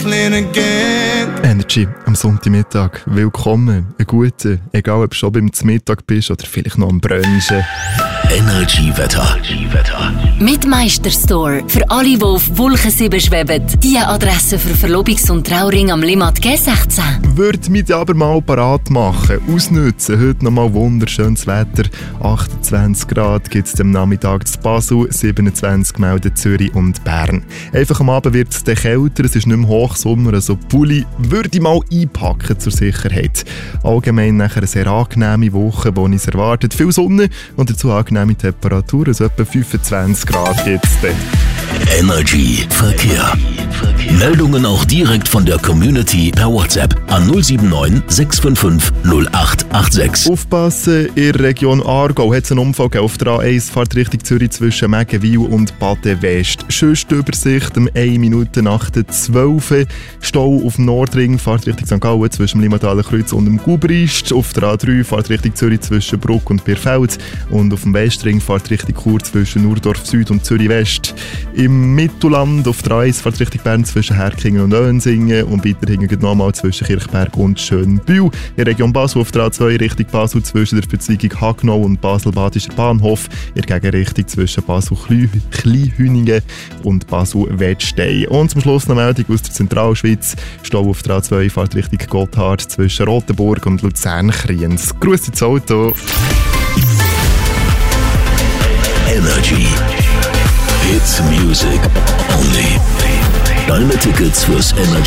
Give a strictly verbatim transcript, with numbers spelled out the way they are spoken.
Brooklyn again. Energy am Sonntagmittag. Willkommen. Ein guter, egal ob du schon beim Mittag bist oder vielleicht noch am Brunchen. Energy-Wetter. Mit Meisterstore. Für alle, die auf Wolken sieben schweben. Die Adresse für Verlobungs- und Trauring am Limmat G sechzehn. Würde mich aber mal parat machen, ausnutzen. Heute nochmal wunderschönes Wetter. achtundzwanzig Grad gibt es am Nachmittag zu Basel, siebenundzwanzig melden Zürich und Bern. Einfach am Abend wird es dann kälter, es ist nicht mehr Hochsommer, also Pulli würde ich mal einpacken zur Sicherheit. Allgemein nachher eine sehr angenehme Woche, die uns erwartet. Viel Sonne und dazu angenehme Temperaturen, also etwa fünfundzwanzig Grad gibt es dann. Energy Verkehr. Meldungen auch direkt von der Community per WhatsApp an null sieben neun sechs fünf fünf null acht acht sechs. Aufpassen, in der Region Aargau hat es einen Unfall gegeben auf der A eins, Fahrt Richtung Zürich zwischen Mägenwil und Baden-West. Schönste Übersicht um eine Minute nach der zwölf. Stau auf dem Nordring, Fahrt Richtung Sankt Gallen zwischen dem Limmathaler Kreuz und dem Gubrist. Auf der A drei, Fahrt Richtung Zürich zwischen Bruck und Bierfeld. Und auf dem Westring, Fahrt Richtung Chur zwischen Urdorf Süd und Zürich West. Im Mittelland auf der A eins, Fahrt Richtung Bern zwischen Herkingen und Önsingen und weiterhin nochmal zwischen Kirchberg und Schönbühl. In der Region Basel auf der A zwei Richtung Basel zwischen der Verzweigung Hagnau und Basel-Badischer Bahnhof. In der Gegenrichtung zwischen Basel-Kleinhüningen und Basel-Wettstein. Und zum Schluss eine Meldung aus der Zentralschweiz. Stau auf der A zwei, Fahrt Richtung Gotthard zwischen Rotenburg und Luzern-Kriens. Grüß ins Auto. Energy. It's music only. Deine Tickets fürs Energy